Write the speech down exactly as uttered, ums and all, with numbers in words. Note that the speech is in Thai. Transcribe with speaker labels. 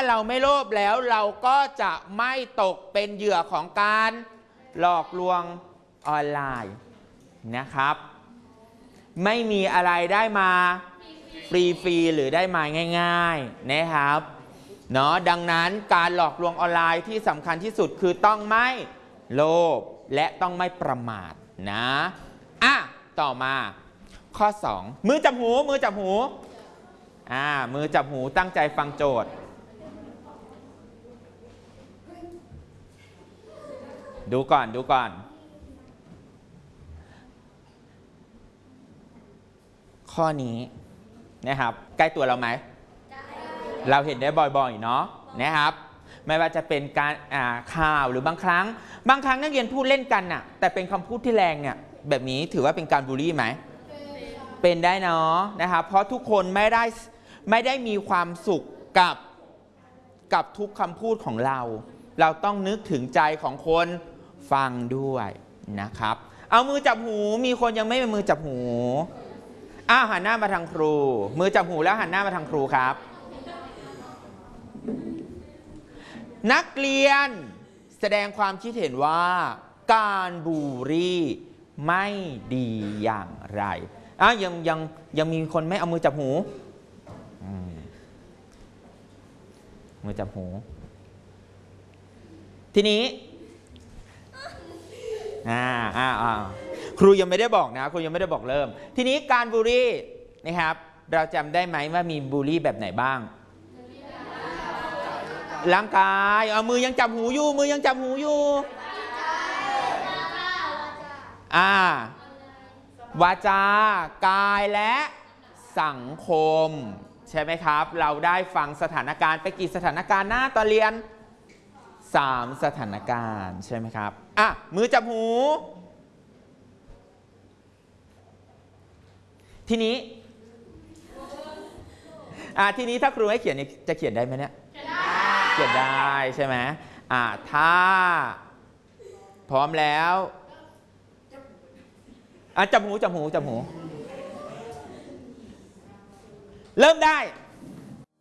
Speaker 1: เราไม่โลภแล้วเราก็จะไม่ตกเป็นเหยื่อของการหลอกลวงออนไลน์นะครับไม่มีอะไรได้มาฟรีๆหรือได้มาง่ายๆนะครับเนาะดังนั้นการหลอกลวงออนไลน์ที่สำคัญที่สุดคือต้องไม่โลภและต้องไม่ประมาทนะอ่ะต่อมาข้อสองมือจับหูมือจับหูอ่ามือจับหูตั้งใจฟังโจทย์ดูก่อนดูก่อนข้อนี้นะครับใกล้ตัวเราไหมเราเห็นได้บ่อยๆเนาะนะครับไม่ว่าจะเป็นการอ่าข่าวหรือบางครั้งบางครั้งนักเรียนพูดเล่นกันน่ะแต่เป็นคำพูดที่แรงเนี่ยแบบนี้ถือว่าเป็นการบูลลี่ไหมเป็นได้เนาะนะครับเพราะทุกคนไม่ได้ไม่ได้มีความสุขกับกับทุกคำพูดของเราเราต้องนึกถึงใจของคนฟังด้วยนะครับเอามือจับหูมีคนยังไม่มีมือจับหูอ้าวหันหน้ามาทางครูมือจับหูแล้วหันหน้ามาทางครูครับนักเรียนแสดงความคิดเห็นว่าการบูลลี่ไม่ดีอย่างไรอ้าวยังยังยังมีคนไม่เอามือจับหูมือจับหูทีนี้อ่าอ่าอ่าครูยังไม่ได้บอกนะครูยังไม่ได้บอกเริ่มทีนี้การบูลลี่นะครับเราจำได้ไหมว่ามีบูลลี่แบบไหนบ้างร่างกายเอามือยังจับหูอยู่มือยังจับหูอยู่อ่าวาจากายและสังคมใช่ไหมครับเราได้ฟังสถานการณ์ไปกี่สถานการณ์หน้าตอนเรียนสามสถานการณ์ใช่ไหมครับอ่ะมือจับหูทีนี้อ่ะทีนี้ถ้าครูให้เขียนจะเขียนได้ไหมเนี่ยเขียนได้ใช่ไหมอ่ะถ้าพร้อมแล้วอ่ะจับหูจับหูจับหูเริ่มได้